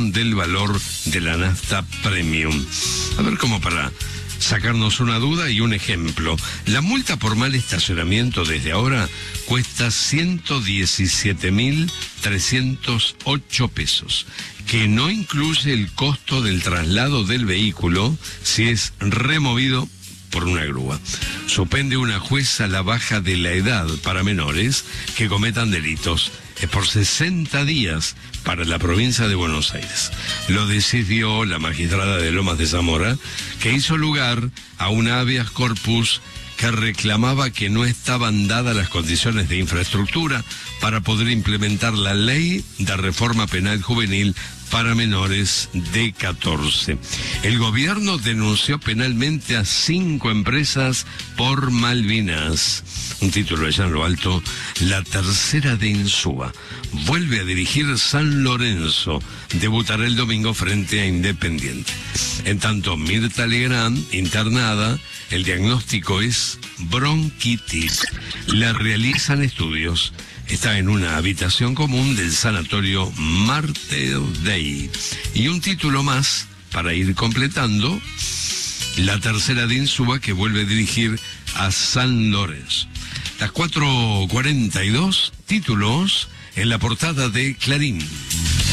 reducción del valor de la nafta premium. A ver, como para sacarnos una duda y un ejemplo. La multa por mal estacionamiento desde ahora cuesta 117.308 pesos, que no incluye el costo del traslado del vehículo si es removido por una grúa. Suspende una jueza la baja de la edad para menores que cometan delitos. Es por 60 días para la provincia de Buenos Aires. Lo decidió la magistrada de Lomas de Zamora, que hizo lugar a un habeas corpus que reclamaba que no estaban dadas las condiciones de infraestructura para poder implementar la ley de reforma penal juvenil para menores de 14. El gobierno denunció penalmente a 5 empresas por Malvinas. Un título allá en lo alto: la tercera de Insúa vuelve a dirigir San Lorenzo. Debutará el domingo frente a Independiente. En tanto, Mirta Legrand, internada, el diagnóstico es bronquitis. Le realizan estudios. Está en una habitación común del sanatorio Martel Day. Y un título más para ir completando: la tercera de Insúa, que vuelve a dirigir a San Lorenzo. Las 4:42, títulos en la portada de Clarín.